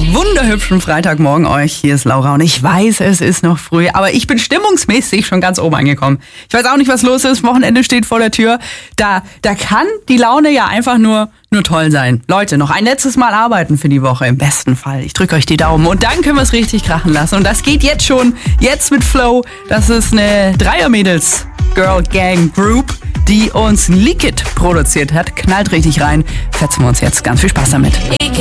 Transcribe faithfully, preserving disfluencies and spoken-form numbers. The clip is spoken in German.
wunderhübschen Freitagmorgen euch. Hier ist Laura und ich weiß, es ist noch früh, aber ich bin stimmungsmäßig schon ganz oben angekommen. Ich weiß auch nicht, was los ist. Wochenende steht vor der Tür. Da, da kann die Laune ja einfach nur, nur toll sein. Leute, noch ein letztes Mal arbeiten für die Woche. Im besten Fall. Ich drücke euch die Daumen und dann können wir es richtig krachen lassen. Und das geht jetzt schon. Jetzt mit Flow. Das ist eine Dreier-Mädels Girl Gang Group, die uns Liquid produziert hat. Knallt richtig rein. Fetzen wir uns jetzt. Ganz viel Spaß damit.